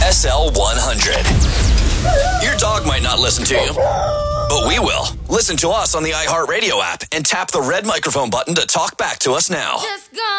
SL 100. Your dog might not listen to you, but we will. Listen to us on the iHeartRadio app and tap the red microphone button to talk back to us now. Just go.